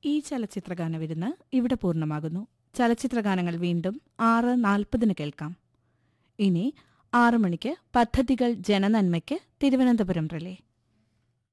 ഈ ചലച്ചിത്രഗാന വിരുന്ന് ഇവിടെ പൂർണ്ണമാകുന്നു. ചലച്ചിത്രഗാനങ്ങൾ വീണ്ടും 6:40 കേൾക്കാം. ഇനി 6 മണിക്ക് പദ്ധതികൾ ജനനന്മയ്ക്ക് തിരുവനന്തപുരം റിലേ.